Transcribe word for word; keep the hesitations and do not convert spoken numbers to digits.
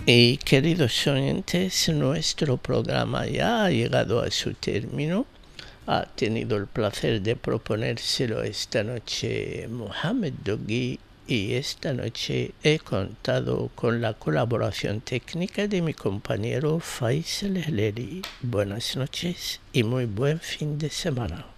Y queridos oyentes, nuestro programa ya ha llegado a su término. Ha tenido el placer de proponérselo esta noche Mohamed Dogui, y esta noche he contado con la colaboración técnica de mi compañero Faisal Heleri. Buenas noches y muy buen fin de semana.